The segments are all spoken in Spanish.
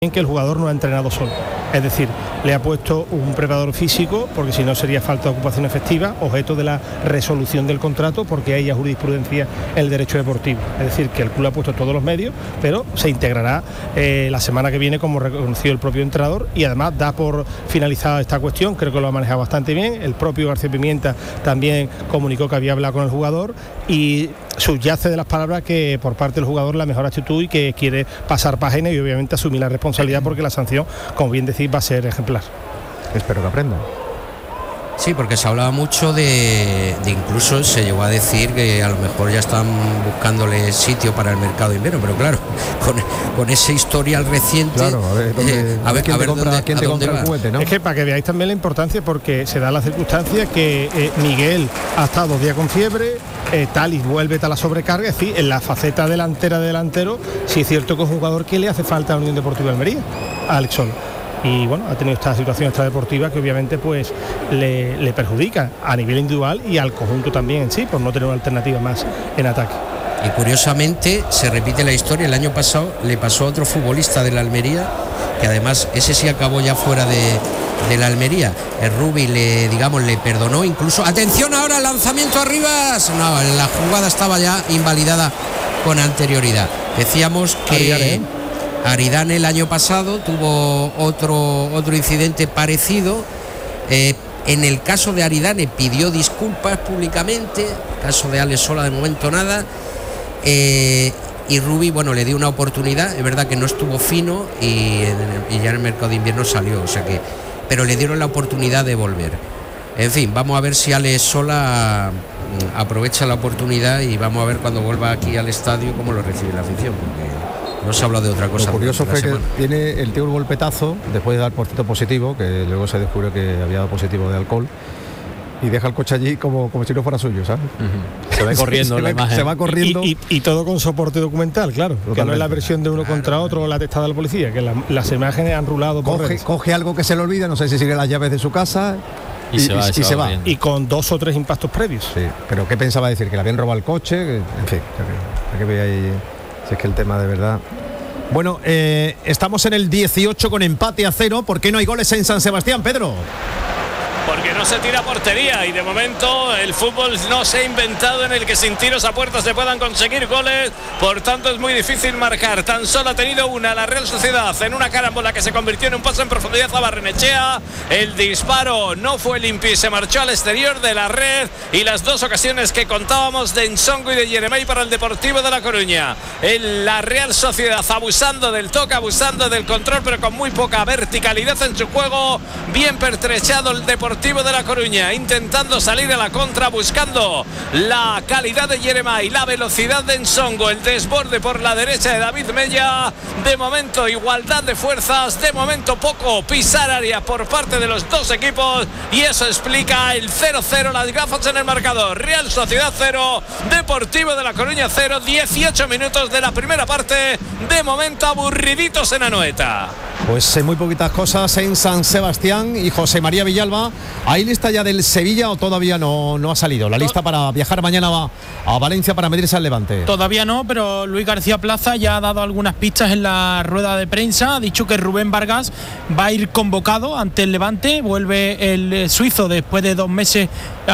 que el jugador no ha entrenado solo, es decir, le ha puesto un preparador físico porque si no sería falta de ocupación efectiva, objeto de la resolución del contrato porque hay ya jurisprudencia en el derecho deportivo, es decir, que el club ha puesto todos los medios, pero se integrará la semana que viene como reconoció el propio entrenador y además da por finalizada esta cuestión, creo que lo ha manejado bastante bien, el propio García Pimienta también comunicó que había hablado con el jugador y subyace de las palabras que por parte del jugador la mejor actitud y que quiere pasar página y obviamente asumir la responsabilidad porque la sanción, como bien decís, va a ser ejemplar. Espero que aprenda. Sí, porque se hablaba mucho de incluso se llegó a decir que a lo mejor ya están buscándole sitio para el mercado de invierno, pero claro, con ese historial reciente, claro, a ver quién te compra el juguete, ¿no? Es que para que veáis también la importancia, porque se da la circunstancia que Miguel ha estado 2 días con fiebre, Talis vuelve a la sobrecarga, es decir, en la faceta delantera de delantero, sí es cierto que es un jugador que le hace falta a la Unión Deportiva de Almería, a Alex Sol. Y bueno, ha tenido esta situación extradeportiva que obviamente pues le perjudica a nivel individual y al conjunto también en sí, por no tener una alternativa más en ataque. Y curiosamente se repite la historia, el año pasado le pasó a otro futbolista de la Almería, que además ese sí acabó ya fuera de la Almería. El Rubi le perdonó, incluso, atención ahora, lanzamiento arriba, no, la jugada estaba ya invalidada con anterioridad. Decíamos que Aridane el año pasado tuvo otro incidente parecido. En el caso de Aridane pidió disculpas públicamente, caso de Alex Sola de momento nada, y Rubi, bueno, le dio una oportunidad, es verdad que no estuvo fino y ya en el mercado de invierno salió, o sea que, pero le dieron la oportunidad de volver. En fin, vamos a ver si Alex Sola aprovecha la oportunidad y vamos a ver cuando vuelva aquí al estadio cómo lo recibe la afición, porque no se habla de otra cosa. Lo curioso fue que tiene el tío un golpetazo después de dar por cierto positivo, que luego se descubrió que había dado positivo de alcohol, y deja el coche allí como si no fuera suyo, ¿sabes? Se va corriendo la imagen. Se va corriendo. Y todo con soporte documental, claro. Totalmente. Que no es la versión de uno contra otro o la testada de la policía, que las imágenes han rulado por redes. Coge algo que se le olvida, no sé si sigue las llaves de su casa y se va. Y con 2 o 3 impactos previos. Sí, pero ¿qué pensaba decir? Que le habían robado el coche, en fin, que veía ahí. Si es que el tema de verdad. Bueno, estamos en el 18 con empate a 0. ¿Por qué no hay goles en San Sebastián, Pedro? Porque no se tira a portería y de momento el fútbol no se ha inventado en el que sin tiros a puerta se puedan conseguir goles, por tanto es muy difícil marcar. Tan solo ha tenido una la Real Sociedad en una carambola que se convirtió en un pase en profundidad a Barrenechea. El disparo no fue limpio y se marchó al exterior de la red, y las 2 ocasiones que contábamos de Nsongo y de Yeremay para el Deportivo de La Coruña. La Real Sociedad abusando del toque, abusando del control, pero con muy poca verticalidad en su juego. Bien pertrechado el Deportivo de La Coruña, intentando salir a la contra, buscando la calidad de Yeremay, la velocidad de Nsongo, el desborde por la derecha de David Mella. De momento igualdad de fuerzas, de momento poco pisar área por parte de los dos equipos, y eso explica el 0-0, las gafas en el marcador. Real Sociedad 0, Deportivo de La Coruña 0, 18 minutos de la primera parte, de momento aburriditos en Anoeta. Pues muy poquitas cosas en San Sebastián. Y José María Villalba, ¿hay lista ya del Sevilla o todavía no ha salido? La lista para viajar mañana a Valencia para medirse al Levante. Todavía no, pero Luis García Plaza ya ha dado algunas pistas en la rueda de prensa. Ha dicho que Rubén Vargas va a ir convocado ante el Levante. Vuelve el suizo después de 2 meses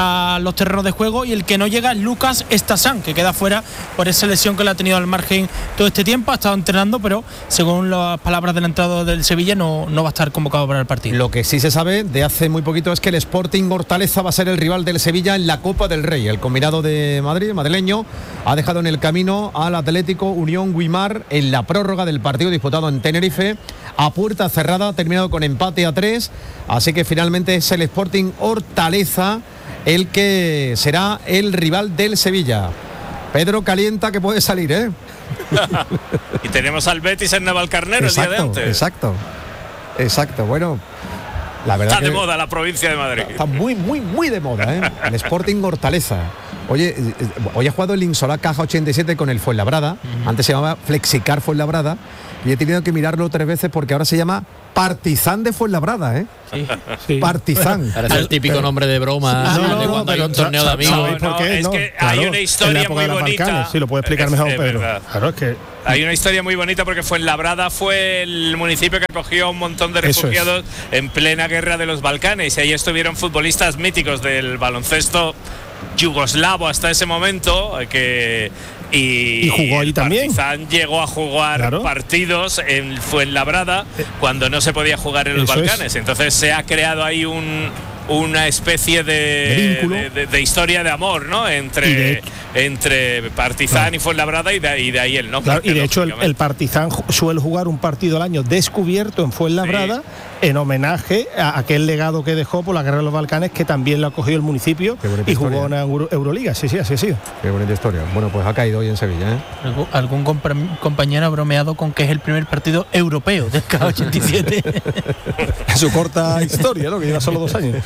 a los terrenos de juego, y el que no llega es Lucas Estasán, que queda fuera por esa lesión que le ha tenido al margen todo este tiempo. Ha estado entrenando, pero según las palabras del entrenador del Sevilla no va a estar convocado para el partido. Lo que sí se sabe de hace muy poquito es que el Sporting Hortaleza va a ser el rival del Sevilla en la Copa del Rey. El combinado de Madrid, madrileño, ha dejado en el camino al Atlético Unión Guimar en la prórroga del partido disputado en Tenerife a puerta cerrada, terminado con empate a 3, así que finalmente es el Sporting Hortaleza el que será el rival del Sevilla. Pedro, calienta que puede salir, ¿eh? Y tenemos al Betis en Navalcarnero el día de antes. Exacto. Bueno, la verdad está de moda la provincia de Madrid. Está muy de moda, ¿eh? El Sporting Hortaleza. Oye, hoy ha jugado el Insolá Caja 87 con el Fuenlabrada. Antes se llamaba Flexicar Fuenlabrada, y he tenido que mirarlo 3 veces porque ahora se llama Partizan de Fuenlabrada, ¿eh? Sí. Partizan. Parece el típico nombre de broma de cuando hay un torneo de amigos. Es que hay una historia muy bonita. Sí, lo puede explicar mejor Pedro. Claro, es que Hay una historia muy bonita porque Fuenlabrada fue el municipio que acogió a un montón de refugiados en plena guerra de los Balcanes, y ahí estuvieron futbolistas míticos del baloncesto yugoslavo hasta ese momento, y jugó allí también. Partizan llegó a jugar partidos en Fuenlabrada cuando no se podía jugar en los Balcanes. Entonces se ha creado ahí una especie de historia de amor, ¿no? Entre Partizan y Fuenlabrada, y de ahí el nombre. Y de hecho el Partizan suele jugar un partido al año descubierto en Fuenlabrada, en homenaje a aquel legado que dejó por la guerra de los Balcanes, que también lo acogió el municipio y jugó en Euroliga. Sí, así ha sido. Qué bonita historia. Bueno, pues ha caído hoy en Sevilla, ¿eh? Algún compañero ha bromeado con que es el primer partido europeo del K87. Su corta historia, ¿no? Que lleva solo 2 años.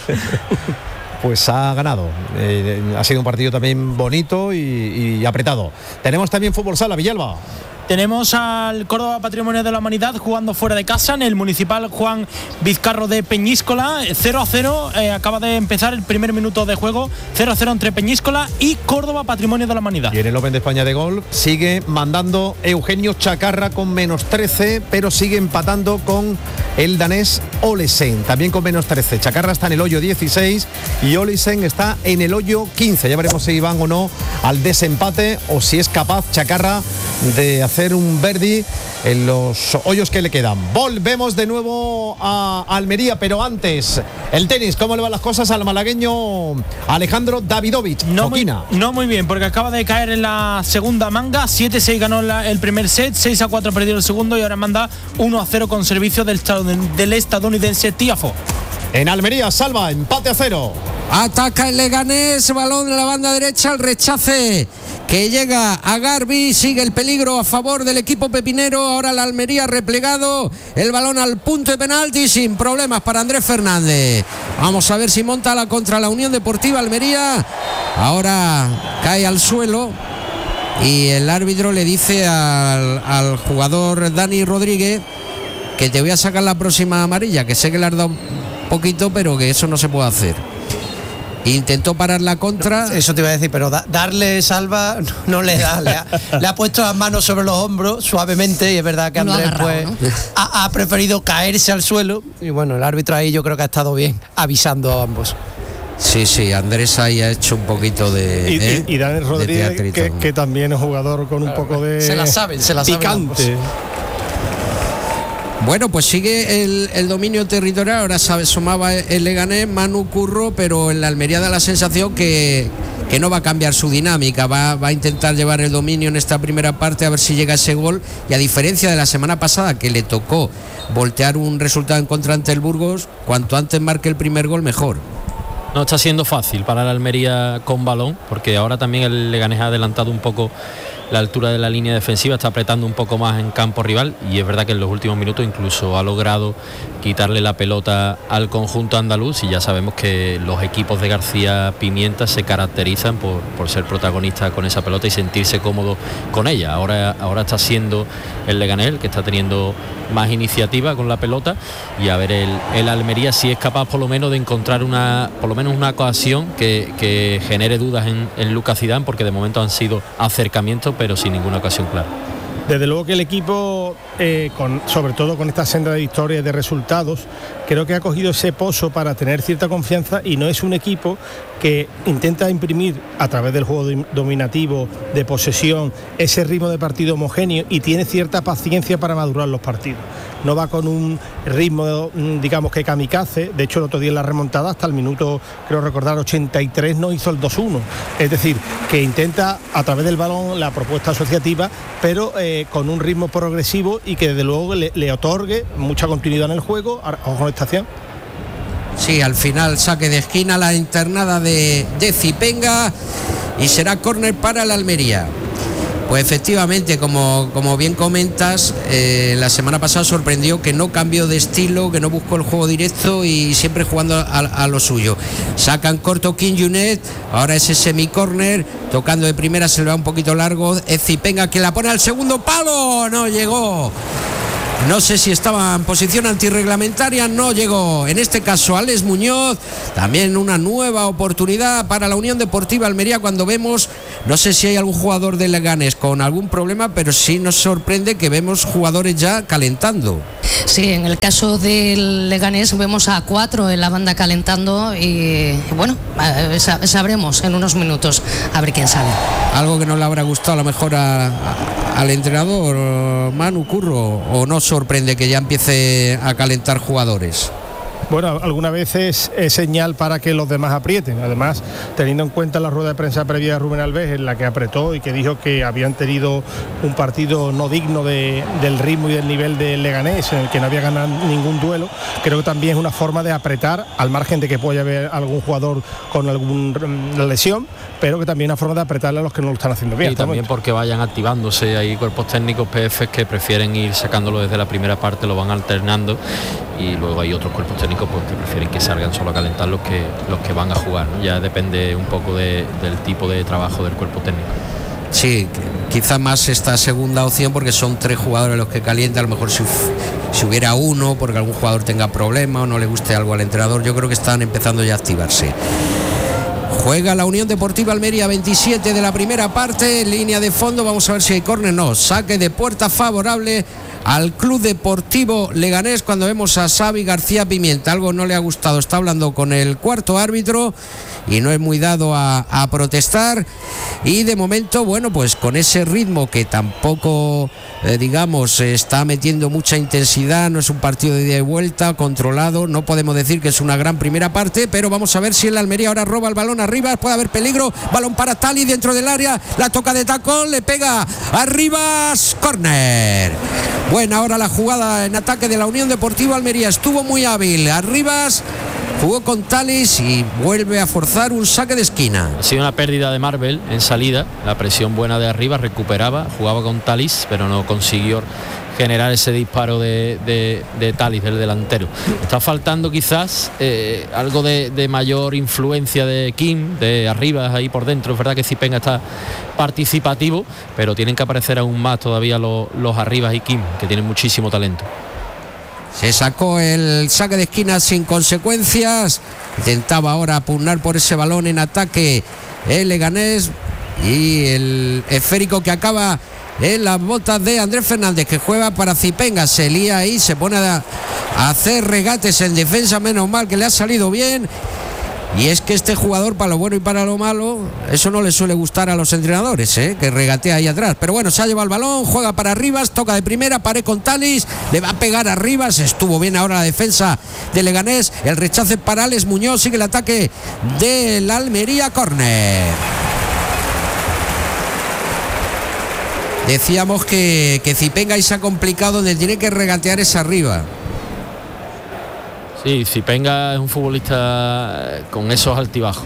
Pues ha ganado. Ha sido un partido también bonito y apretado. Tenemos también fútbol sala, Villalba. Tenemos al Córdoba Patrimonio de la Humanidad jugando fuera de casa en el Municipal Juan Vizcarro de Peñíscola. 0-0, acaba de empezar el primer minuto de juego. 0-0 entre Peñíscola y Córdoba Patrimonio de la Humanidad. Y en el Open de España de golf sigue mandando Eugenio Chacarra con -13, pero sigue empatando con el danés Olesen, también con -13. Chacarra está en el hoyo 16 y Olesen está en el hoyo 15. Ya veremos si van o no al desempate, o si es capaz Chacarra de hacer un birdie en los hoyos que le quedan. Volvemos de nuevo a Almería, pero antes el tenis. ¿Cómo le van las cosas al malagueño Alejandro Davidovich? No muy bien, porque acaba de caer en la segunda manga. 7-6 ganó el primer set, 6-4 perdió el segundo, y ahora manda 1-0 con servicio del estadounidense Tiafoe. En Almería, Salva, empate a 0. Ataca el Leganés, balón de la banda derecha, el rechace que llega a Garbi, sigue el peligro a favor del equipo pepinero. Ahora la Almería replegado, el balón al punto de penalti sin problemas para Andrés Fernández. Vamos a ver si monta la contra la Unión Deportiva Almería. Ahora cae al suelo y el árbitro le dice al jugador Dani Rodríguez que te voy a sacar la próxima amarilla, que sé que le has dado un poquito, pero que eso no se puede hacer. Intentó parar la contra. Eso te iba a decir, pero darle Salva no le da. Le ha puesto las manos sobre los hombros suavemente, y es verdad que Andrés ha preferido caerse al suelo. Y bueno, el árbitro ahí yo creo que ha estado bien avisando a ambos. Sí, Andrés ahí ha hecho un poquito de... Y Daniel Rodríguez, que también es jugador con un poco de... Se la saben picante. Bueno, pues sigue el dominio territorial. Ahora sumaba el Leganés, Manu Curro, pero en la Almería da la sensación que no va a cambiar su dinámica. Va a intentar llevar el dominio en esta primera parte, a ver si llega ese gol. Y a diferencia de la semana pasada, que le tocó voltear un resultado en contra ante el Burgos, cuanto antes marque el primer gol, mejor. No está siendo fácil para la Almería con balón, porque ahora también el Leganés ha adelantado un poco la altura de la línea defensiva, está apretando un poco más en campo rival, y es verdad que en los últimos minutos incluso ha logrado quitarle la pelota al conjunto andaluz, y ya sabemos que los equipos de García Pimienta se caracterizan por ser protagonistas con esa pelota y sentirse cómodo con ella. Ahora está siendo el Leganés el que está teniendo más iniciativa con la pelota, y a ver el Almería si es capaz por lo menos de encontrar una ocasión que genere dudas en Lucas Zidane, porque de momento han sido acercamientos pero sin ninguna ocasión clara. Desde luego que el equipo, sobre todo con esta senda de victorias y de resultados, creo que ha cogido ese pozo para tener cierta confianza, y no es un equipo que intenta imprimir a través del juego dominativo, de posesión, ese ritmo de partido homogéneo, y tiene cierta paciencia para madurar los partidos. No va con un ritmo, digamos, que kamikaze. De hecho, el otro día en la remontada, hasta el minuto, creo recordar, 83, no hizo el 2-1. Es decir, que intenta a través del balón la propuesta asociativa, pero con un ritmo progresivo, y que desde luego le otorgue mucha continuidad en el juego. Ojo con esta acción. Sí, al final saque de esquina, la internada de Zipenga, y será córner para la Almería. Pues efectivamente, como bien comentas, la semana pasada sorprendió que no cambió de estilo, que no buscó el juego directo y siempre jugando a lo suyo. Sacan corto King Junet, ahora ese semicórner, tocando de primera, se le va un poquito largo. Es Zipenga que la pone al segundo palo, no llegó. No sé si estaba en posición antirreglamentaria, no llegó. En este caso, Alex Muñoz, también una nueva oportunidad para la Unión Deportiva Almería cuando vemos, no sé si hay algún jugador de Leganés con algún problema, pero sí nos sorprende que vemos jugadores ya calentando. Sí, en el caso del Leganés vemos a 4 en la banda calentando y bueno, sabremos en unos minutos a ver quién sale. Algo que no le habrá gustado a lo mejor al entrenador Manu Curro, o no sorprende que ya empiece a calentar jugadores. Bueno, algunas veces es señal para que los demás aprieten. Además, teniendo en cuenta la rueda de prensa previa de Rubén Alves, en la que apretó y que dijo que habían tenido un partido no digno del ritmo y del nivel del Leganés, en el que no había ganado ningún duelo, creo que también es una forma de apretar, al margen de que pueda haber algún jugador con alguna lesión, pero que también es una forma de apretarle a los que no lo están haciendo bien. Y también porque vayan activándose. Hay cuerpos técnicos, PFs, que prefieren ir sacándolo desde la primera parte, lo van alternando, y luego hay otros cuerpos técnicos pues, que prefieren que salgan solo a calentar los que van a jugar, ¿no? Ya depende un poco del tipo de trabajo del cuerpo técnico. Sí, quizá más esta segunda opción, porque son 3 jugadores los que calientan. A lo mejor si hubiera uno, porque algún jugador tenga problema o no le guste algo al entrenador, yo creo que están empezando ya a activarse. Juega la Unión Deportiva Almería, 27 de la primera parte, línea de fondo, vamos a ver si hay córner. No, saque de puerta favorable al Club Deportivo Leganés cuando vemos a Xavi García Pimienta. Algo no le ha gustado, está hablando con el cuarto árbitro y no es muy dado a protestar, y de momento, bueno, pues con ese ritmo que tampoco digamos está metiendo mucha intensidad, no es un partido de ida y vuelta, controlado, no podemos decir que es una gran primera parte, pero vamos a ver si el Almería ahora roba el balón arriba, puede haber peligro, balón para Tali dentro del área, la toca de tacón, le pega arriba, córner. Bueno, ahora la jugada en ataque de la Unión Deportiva Almería, estuvo muy hábil, Arribas jugó con Talis y vuelve a forzar un saque de esquina. Ha sido una pérdida de Marvel en salida, la presión buena de Arribas, recuperaba, jugaba con Talis, pero no consiguió generar ese disparo de Talis, del delantero. Está faltando quizás algo de mayor influencia de Kim, de Arribas ahí por dentro. Es verdad que Zipenga está participativo, pero tienen que aparecer aún más todavía los Arribas y Kim, que tienen muchísimo talento. Se sacó el saque de esquina sin consecuencias. Intentaba ahora pugnar por ese balón en ataque el Leganés, y el esférico que acaba en las botas de Andrés Fernández, que juega para Zipenga. Se lía ahí, se pone a hacer regates en defensa, menos mal que le ha salido bien. Y es que este jugador, para lo bueno y para lo malo, eso no le suele gustar a los entrenadores, que regatea ahí atrás. Pero bueno, se ha llevado el balón, juega para Arribas, toca de primera, pared con Talis, le va a pegar a Arribas. Estuvo bien ahora la defensa de Leganés, el rechace para Alex Muñoz, sigue el ataque del Almería, córner. Decíamos que Zipenga ahí se ha complicado, donde tiene que regatear es arriba. Sí, Zipenga es un futbolista con esos altibajos,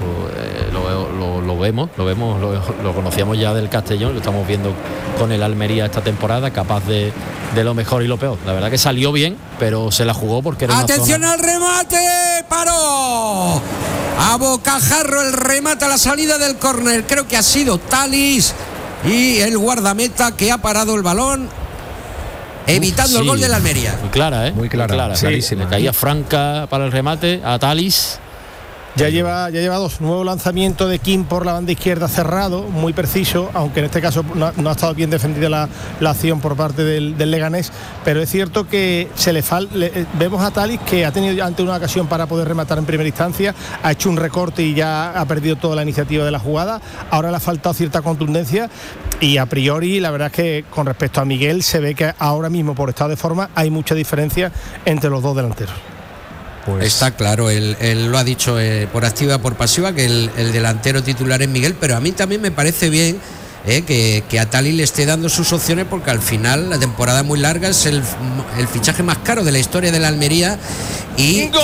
lo conocíamos ya del Castellón, lo estamos viendo con el Almería esta temporada, capaz de lo mejor y lo peor. La verdad que salió bien, pero se la jugó porque era ¡atención al remate! ¡Paró! A bocajarro el remate a la salida del córner, creo que ha sido Talis y el guardameta que ha parado el balón, evitando el gol de la Almería. Muy clara, muy clara, sí, clarísima. Le caía franca para el remate a Talis. Ya lleva 2 nuevos lanzamientos de Kim por la banda izquierda cerrado, muy preciso, aunque en este caso no ha estado bien defendida la acción por parte del Leganés, pero es cierto que vemos a Talis, que ha tenido ante una ocasión para poder rematar en primera instancia, ha hecho un recorte y ya ha perdido toda la iniciativa de la jugada. Ahora le ha faltado cierta contundencia, y a priori la verdad es que con respecto a Miguel se ve que ahora mismo, por estado de forma, hay mucha diferencia entre los dos delanteros. Pues está claro, él lo ha dicho por activa, por pasiva, que el delantero titular es Miguel, pero a mí también me parece bien que a Tali le esté dando sus opciones, porque al final la temporada es muy larga, es el fichaje más caro de la historia de la Almería, y